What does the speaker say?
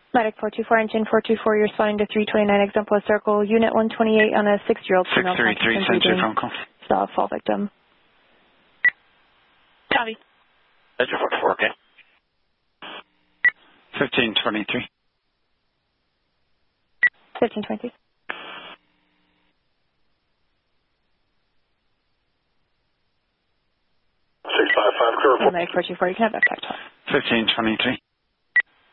Medic 424, engine 424, you're responding to 329 Exemplar Circle, Unit 128 on a 6-year-old female. 633, send your phone call. Saw a fall victim. Copy. Engine 424, okay. 1523. 1523. 655, curve. Medic 424, you can have that back talk. 1523.